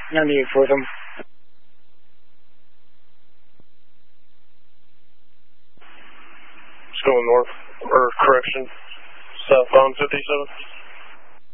No need for them. It's going north, or correction, southbound 57.